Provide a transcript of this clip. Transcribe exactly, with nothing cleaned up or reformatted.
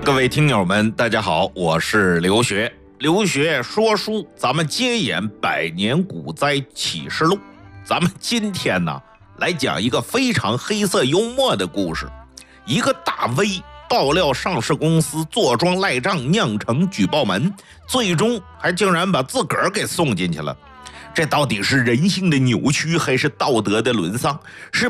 各位听友们，大家好，我是刘学。刘学说书，咱们接演百年股灾启示录。咱们今天呢，来讲一个非常黑色幽默的故事。一个大 V 爆料上市公司坐庄赖账，酿成举报门，最终还竟然把自个儿给送进去了。这到底是人性的扭曲，还是道德的沦丧？是